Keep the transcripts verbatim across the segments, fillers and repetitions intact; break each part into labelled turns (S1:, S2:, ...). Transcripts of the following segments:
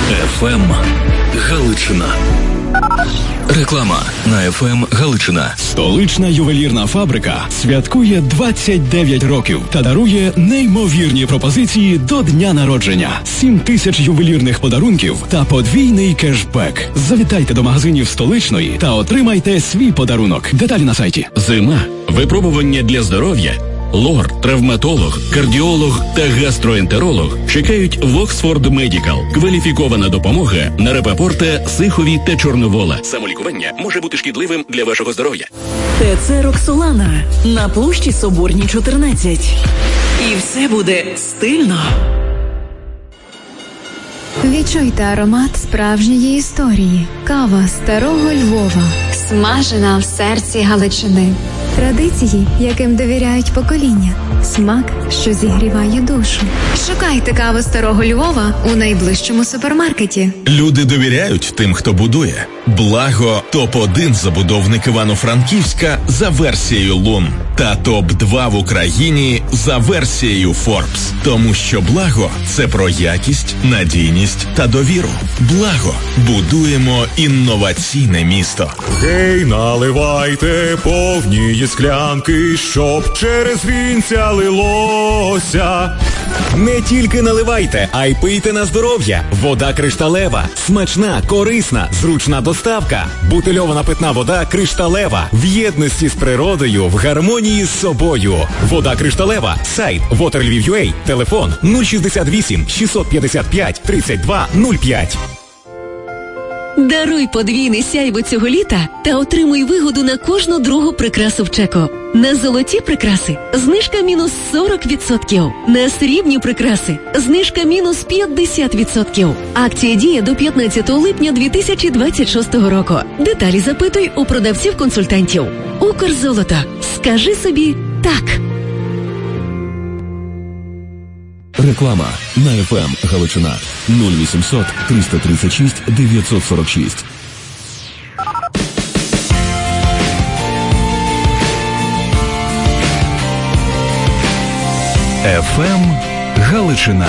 S1: еф ем Галичина. Реклама на еф ем Галичина.
S2: Столична ювелірна фабрика святкує двадцять дев'ять років та дарує неймовірні пропозиції до дня народження. сім тисяч ювелірних подарунків та подвійний кешбек. Завітайте до магазинів Столичної та отримайте свій подарунок. Деталі на сайті.
S1: Зима. Випробування для здоров'я. Лор, травматолог, кардіолог та гастроентеролог чекають в Оксфорд Медікал. Кваліфікована допомога на Рапопорта, Сихові та Чорновола. Самолікування може бути шкідливим для вашого здоров'я.
S3: ТЦ «Роксолана» на площі Соборній, чотирнадцять. І все буде стильно.
S4: Відчуйте аромат справжньої історії. Кава старого Львова.
S5: Смажена в серці Галичини.
S4: Традиції, яким довіряють покоління. Смак, що зігріває душу. Шукайте каву старого Львова у найближчому супермаркеті.
S6: Люди довіряють тим, хто будує. Благо – топ один забудовник Івано-Франківська за версією Лун. Та топ два в Україні за версією Forbes. Тому що Благо – це про якість, надійність та довіру. Благо. Будуємо інноваційне місто.
S7: Гей, наливайте повні склянки, щоб через вінця лилося.
S8: Не тільки наливайте, а й пийте на здоров'я. Вода кришталева. Смачна, корисна, зручна доставка. Бутильована питна вода кришталева. В єдності з природою, в гармонії з собою. Вода кришталева. Сайт waterlviv.ua. Телефон нуль шістдесят вісім шістсот п'ятдесят п'ять тридцять два нуль п'ять.
S9: Даруй подвійне сяйво цього літа та отримуй вигоду на кожну другу прикрасу в чеку. На золоті прикраси знижка мінус сорок відсотків. На срібні прикраси знижка мінус п'ятдесят відсотків. Акція діє до п'ятнадцятого липня дві тисячі двадцять шостого року. Деталі запитуй у продавців-консультантів. Укрзолото. Скажи собі так.
S1: Реклама на еф ем Галичина. нуль вісімсот триста тридцять шість дев'ятсот сорок шість. еф ем Галичина.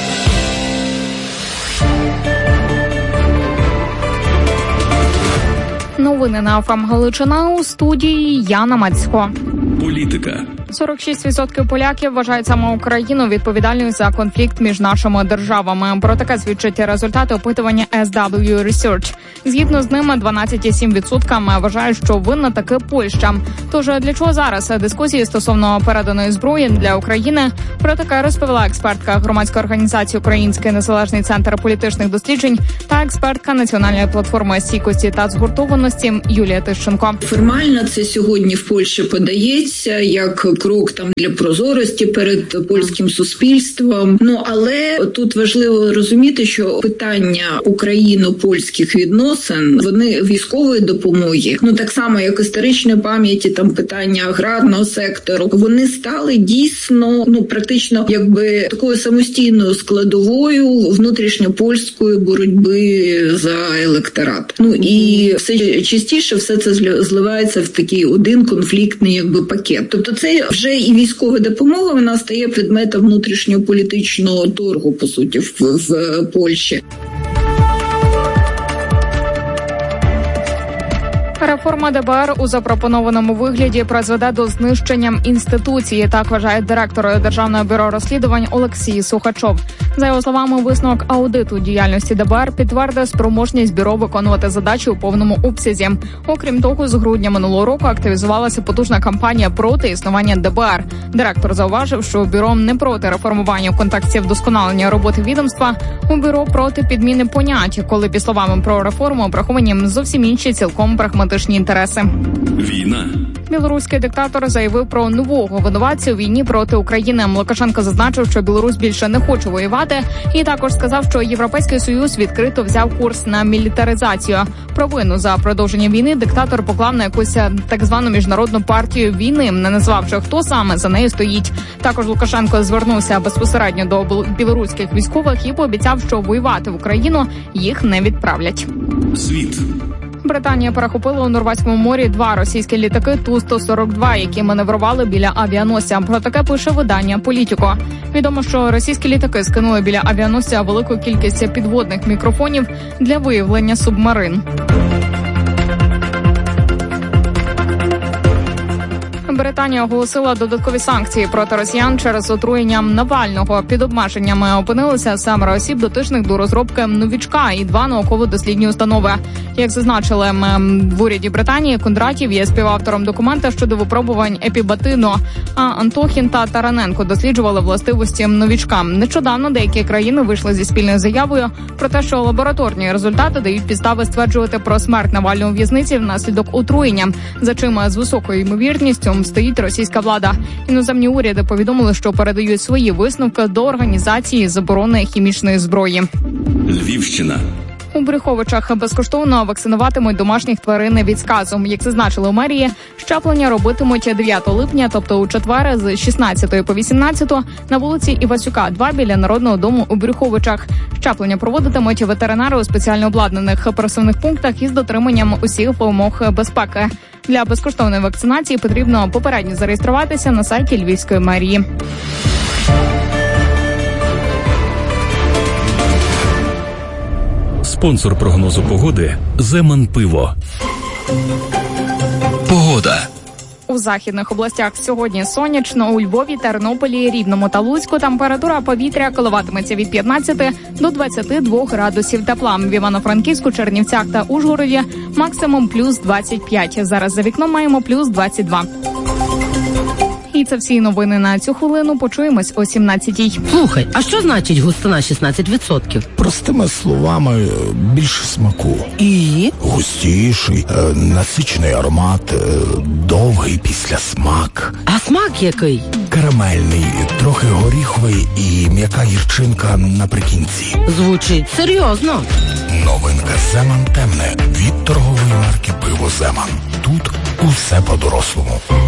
S10: Новини на еф ем Галичина, у студії Яна Мацько.
S1: Політика.
S10: сорок шість відсотків поляків вважають саме Україну відповідальною за конфлікт між нашими державами. Про таке свідчать результати опитування ес дабл ю Research. Згідно з ними, дванадцять цілих сім десятих відсотка вважають, що винна таки Польща. Тож для чого зараз дискусії стосовно переданої зброї для України? Про таке розповіла експертка громадської організації «Український незалежний центр політичних досліджень» та експертка Національної платформи стійкості та згуртованості Юлія Тищенко.
S11: Формально це сьогодні в Польщі подається як крок там для прозорості перед польським суспільством. Ну, але тут важливо розуміти, що питання україно-польських відносин, вони військової допомоги, ну так само, як історичної пам'яті, там питання аграрного сектору, вони стали дійсно, ну практично, якби такою самостійною складовою внутрішньопольської боротьби за електорат. Ну і все частіше все це зливається в такий один конфліктний, якби, пакет. Тобто це вже і військова допомога, вона стає предметом внутрішньополітичного торгу, по суті, в, в Польщі.
S10: Реформа де бе ер у запропонованому вигляді призведе до знищення інституції, так вважає директор Державного бюро розслідувань Олексій Сухачов. За його словами, висновок аудиту діяльності де бе ер підтвердив спроможність бюро виконувати задачі у повному обсязі. Окрім того, з грудня минулого року активізувалася потужна кампанія проти існування де бе ер. Директор зауважив, що бюро не проти реформування в контексті вдосконалення роботи відомства, у бюро проти підміни понять, коли, під словами про реформу, враховані зовсім інші, цілком прагматичні інтереси.
S1: Війна.
S10: Білоруський диктатор заявив про нового винуватця у війні проти України. Лукашенко зазначив, що Білорусь більше не хоче воювати, і також сказав, що Європейський Союз відкрито взяв курс на мілітаризацію. Провину за продовження війни диктатор поклав на якусь так звану міжнародну партію війни, не назвавши, хто саме за нею стоїть. Також Лукашенко звернувся безпосередньо до білоруських військових і пообіцяв, що воювати в Україну їх не відправлять.
S1: Світ.
S10: Британія перехопила у Норвезькому морі два російські літаки Ту сто сорок два, які маневрували біля авіаносця. Про таке пише видання «Політіко». Відомо, що російські літаки скинули біля авіаносця велику кількість підводних мікрофонів для виявлення субмарин. Британія оголосила додаткові санкції проти росіян через отруєння Навального. Під обмеженнями опинилися семеро осіб, дотичних до розробки «Новічка» і два науково-дослідні установи. Як зазначили в уряді Британії, Кондратів є співавтором документа щодо випробувань епібатину, а Антохін та Тараненко досліджували властивості «Новічка». Нещодавно деякі країни вийшли зі спільною заявою про те, що лабораторні результати дають підстави стверджувати про смерть Навального у в'язниці внаслідок отруєння, за чим з високою ймовірністю стоїть російська влада. Іноземні уряди повідомили, що передають свої висновки до Організації заборони хімічної зброї.
S1: Львівщина.
S10: У Брюховичах безкоштовно вакцинуватимуть домашніх тварин від сказу. Як зазначили у мерії, щеплення робитимуть дев'ятого липня, тобто у четвер з шістнадцятої по вісімнадцяту на вулиці Івасюка, два біля Народного дому у Брюховичах. Щеплення проводитимуть ветеринари у спеціально обладнаних пресовних пунктах із дотриманням усіх вимог безпеки. Для безкоштовної вакцинації потрібно попередньо зареєструватися на сайті Львівської мерії.
S1: Спонсор прогнозу погоди – Земан пиво. Погода.
S10: У західних областях сьогодні сонячно, у Львові, Тернополі, Рівному та Луцьку температура повітря коливатиметься від п'ятнадцяти до двадцяти двох градусів тепла. В Івано-Франківську, Чернівцях та Ужгороді максимум плюс двадцять п'ять. Зараз за вікном маємо плюс двадцять два. І це всі новини на цю хвилину. Почуємось о сімнадцятій.
S12: Слухай, а що значить густина шістнадцять відсотків?
S13: Простими словами, більше смаку.
S12: І?
S13: Густіший, насичений аромат, довгий післясмак.
S12: А смак який?
S13: Карамельний, трохи горіховий і м'яка гірчинка наприкінці.
S12: Звучить серйозно.
S13: Новинка «Земан темне» від торгової марки «Пиво Земан». Тут усе по-дорослому.